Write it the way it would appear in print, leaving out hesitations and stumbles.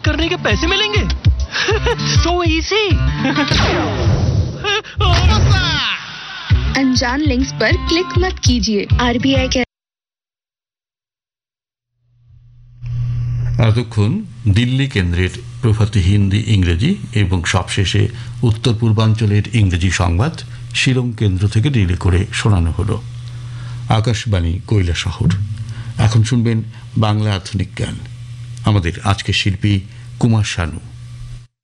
करने के पैसे मिलेंगे? So easy. अनजान लिंक्स पर क्लिक मत कीजिए। आरबीआई के এতক্ষণ দিল্লি কেন্দ্রের প্রভাতী হিন্দি ইংরেজি এবং সবশেষে উত্তর পূর্বাঞ্চলের ইংরেজি সংবাদ শিলং কেন্দ্র থেকে রিলে করে শোনানো হলো। আকাশবাণী কৈলাসহর। এখন শুনবেন বাংলা আধুনিক জ্ঞান। আমাদের আজকের শিল্পী কুমার শানু।